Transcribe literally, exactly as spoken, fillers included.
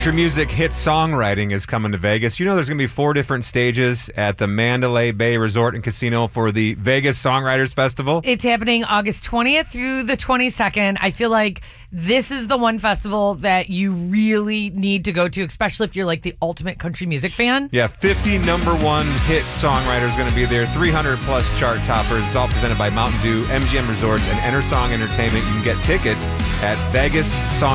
Country music hit songwriting is coming to Vegas. You know there's going to be four different stages at the Mandalay Bay Resort and Casino for the Vegas Songwriters Festival. It's happening August twentieth through the twenty-second. I feel like this is the one festival that you really need to go to, especially if you're like the ultimate country music fan. Yeah, fifty number one hit songwriters going to be there, three hundred plus chart toppers. It's all presented by Mountain Dew, M G M Resorts, and Enter Song Entertainment. You can get tickets at Vegas Song